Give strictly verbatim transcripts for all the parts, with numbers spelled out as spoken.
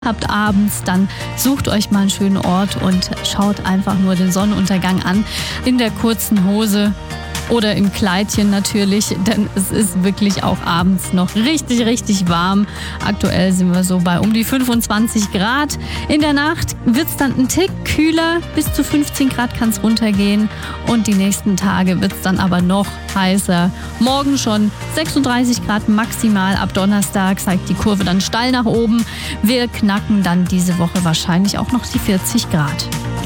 habt abends, dann sucht euch mal einen schönen Ort und schaut einfach nur den Sonnenuntergang an. In der kurzen Hose oder im Kleidchen natürlich, denn es ist wirklich auch abends noch richtig, richtig warm. Aktuell sind wir so bei um die fünfundzwanzig Grad. In der Nacht wird es dann ein Tick kühler, bis zu fünfzehn Grad kann es runtergehen. Und die nächsten Tage wird es dann aber noch heißer. Morgen schon sechsunddreißig Grad maximal, ab Donnerstag zeigt die Kurve dann steil nach oben. Wir knacken dann diese Woche wahrscheinlich auch noch die vierzig Grad.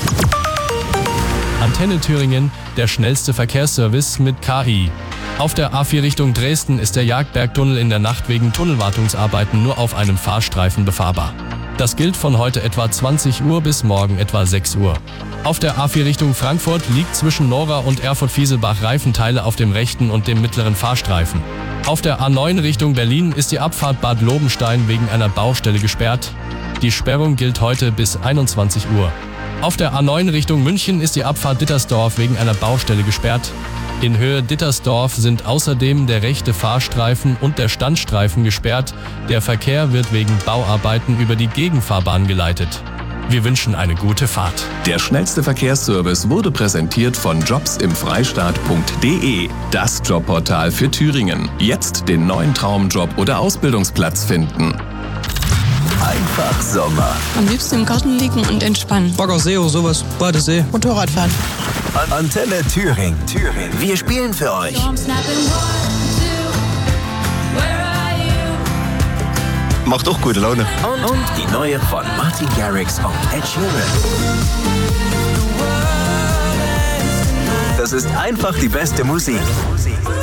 Antenne Thüringen, der schnellste Verkehrsservice mit K I. Auf der A vier Richtung Dresden ist der Jagdbergtunnel in der Nacht wegen Tunnelwartungsarbeiten nur auf einem Fahrstreifen befahrbar. Das gilt von heute etwa zwanzig Uhr bis morgen etwa sechs Uhr. Auf der A vier Richtung Frankfurt liegt zwischen Nora und Erfurt-Fieselbach Reifenteile auf dem rechten und dem mittleren Fahrstreifen. Auf der A neun Richtung Berlin ist die Abfahrt Bad Lobenstein wegen einer Baustelle gesperrt. Die Sperrung gilt heute bis einundzwanzig Uhr. Auf der A neun Richtung München ist die Abfahrt Dittersdorf wegen einer Baustelle gesperrt. In Höhe Dittersdorf sind außerdem der rechte Fahrstreifen und der Standstreifen gesperrt. Der Verkehr wird wegen Bauarbeiten über die Gegenfahrbahn geleitet. Wir wünschen eine gute Fahrt. Der schnellste Verkehrsservice wurde präsentiert von jobs im freistaat punkt de, das Jobportal für Thüringen. Jetzt den neuen Traumjob oder Ausbildungsplatz finden. Einfach Sommer. Am liebsten im Garten liegen und entspannen. Baggersee oder sowas, Badesee. Motorradfahren. Antenne Thüringen. Thüringen. Wir spielen für euch. Macht auch gute Laune. Und, und die neue von Martin Garrix und Ed Sheeran. Das ist einfach die beste Musik.